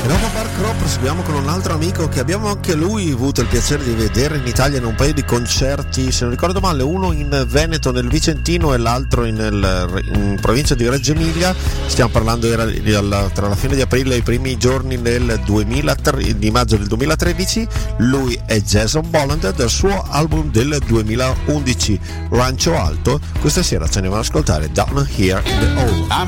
E dopo Bark Row proseguiamo con un altro amico che abbiamo anche lui avuto il piacere di vedere in Italia in un paio di concerti, se non ricordo male, uno in Veneto nel Vicentino e l'altro in provincia di Reggio Emilia. Stiamo parlando tra la fine di aprile e i primi giorni di maggio del 2013. Lui è Jason Bolland dal suo album del 2011 Rancho Alto. Questa sera ce ne andiamo ad ascoltare Down Here in the Hole.